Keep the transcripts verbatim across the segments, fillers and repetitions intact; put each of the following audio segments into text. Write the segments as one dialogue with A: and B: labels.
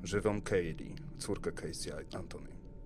A: żywą Kaylee, córkę Casey Anthony.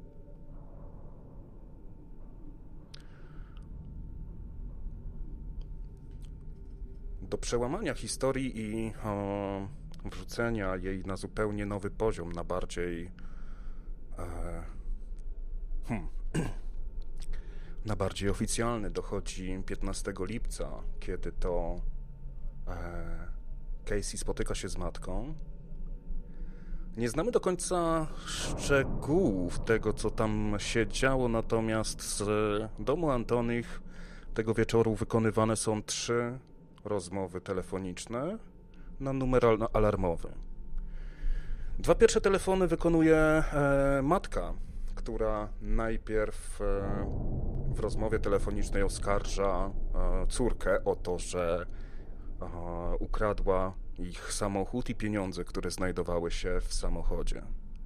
A: Do przełamania historii i o, wrzucenia jej na zupełnie nowy poziom, na bardziej e, hmm, na bardziej oficjalny dochodzi piętnastego lipca, kiedy to e, Casey spotyka się z matką. Nie znamy do końca szczegółów tego, co tam się działo, natomiast z domu Antonych tego wieczoru wykonywane są trzy rozmowy telefoniczne na numer alarmowy. Dwa pierwsze telefony wykonuje e, matka, która najpierw e, w rozmowie telefonicznej oskarża e, córkę o to, że e, ukradła ich samochód i pieniądze, które znajdowały się w samochodzie.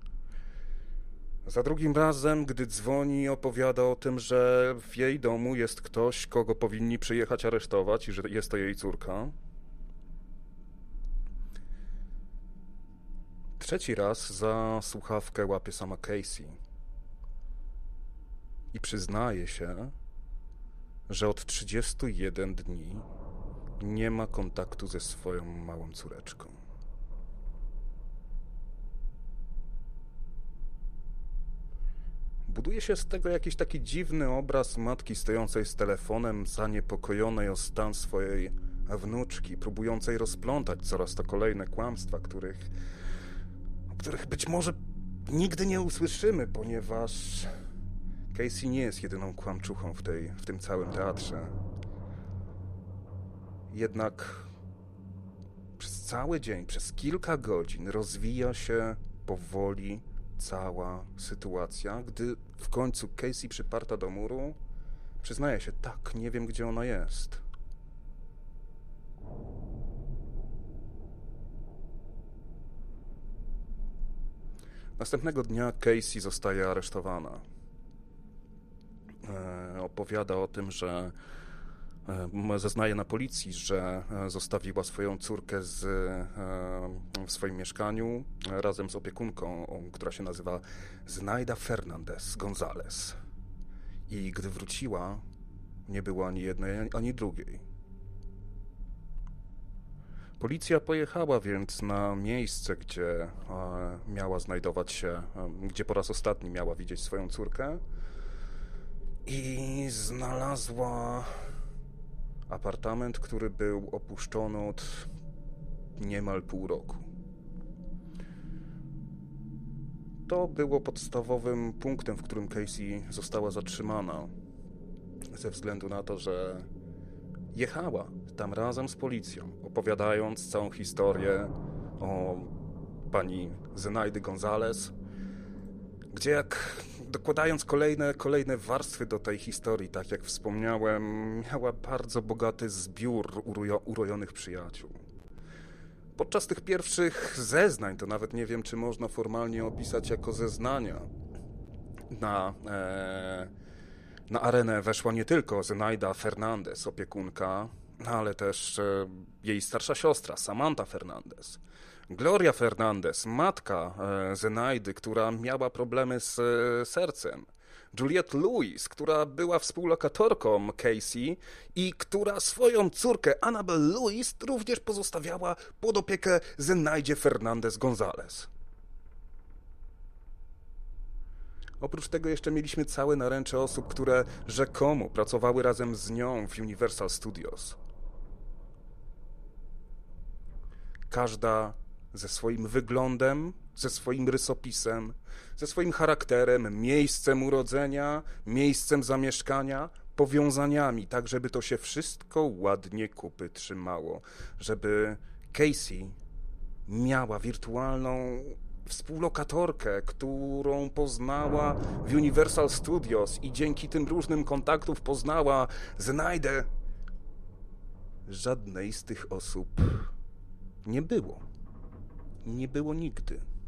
A: Za drugim razem, gdy dzwoni, opowiada o tym, że w jej domu jest ktoś, kogo powinni przyjechać aresztować i że jest to jej córka. Trzeci raz za słuchawkę łapie sama Casey i przyznaje się, że od trzydziestu jeden dni nie ma kontaktu ze swoją małą córeczką. Buduje się z tego jakiś taki dziwny obraz matki stojącej z telefonem, zaniepokojonej o stan swojej wnuczki, próbującej rozplątać coraz to kolejne kłamstwa, których, o których być może nigdy nie usłyszymy, ponieważ Casey nie jest jedyną kłamczuchą w, tej, w tym całym teatrze. Jednak przez cały dzień, przez kilka godzin rozwija się powoli cała sytuacja, gdy w końcu Casey, przyparta do muru, przyznaje się, tak, nie wiem, gdzie ona jest. Następnego dnia Casey zostaje aresztowana. E, opowiada o tym, że e, zeznaje na policji, że zostawiła swoją córkę z, e, w swoim mieszkaniu e, razem z opiekunką, o, która się nazywa Zenaida Fernandez Gonzalez. I gdy wróciła, nie było ani jednej, ani drugiej. Policja pojechała więc na miejsce, gdzie e, miała znajdować się, e, gdzie po raz ostatni miała widzieć swoją córkę i znalazła apartament, który był opuszczony od niemal pół roku. To było podstawowym punktem, w którym Casey została zatrzymana, ze względu na to, że jechała tam razem z policją, opowiadając całą historię o pani Zenaidy Gonzalez, gdzie jak dokładając kolejne, kolejne warstwy do tej historii, tak jak wspomniałem, miała bardzo bogaty zbiór urojo, urojonych przyjaciół. Podczas tych pierwszych zeznań, to nawet nie wiem, czy można formalnie opisać jako zeznania, na, e, na arenę weszła nie tylko Zenaida Fernandez, opiekunka, ale też e, jej starsza siostra, Samantha Fernandez. Gloria Fernandez, matka e, Zenaidy, która miała problemy z e, sercem. Juliette Lewis, która była współlokatorką Casey i która swoją córkę Annabelle Lewis również pozostawiała pod opiekę Zenaidzie Fernandez Gonzalez. Oprócz tego jeszcze mieliśmy całe naręcze osób, które rzekomo pracowały razem z nią w Universal Studios. Każda ze swoim wyglądem, ze swoim rysopisem, ze swoim charakterem, miejscem urodzenia, miejscem zamieszkania, powiązaniami, tak żeby to się wszystko ładnie kupy trzymało, żeby Casey miała wirtualną współlokatorkę, którą poznała w Universal Studios i dzięki tym różnym kontaktom poznała Zenaidę. Żadnej z tych osób nie było. Nie było nigdy.